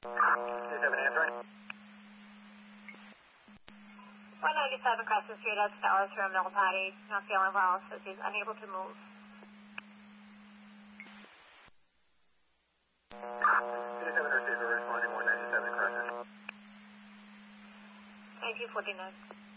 27 answering. 197 Crescent Street, that's to Arthur Milpati. Not feeling well, says he's unable to move. 27 receiver responding 197 Crescent. 1949.